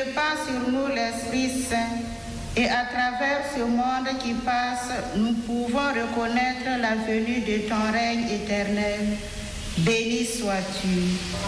répand sur nous l'Esprit Saint et à travers ce monde qui passe, nous pouvons reconnaître la venue de ton règne éternel. Béni sois-tu.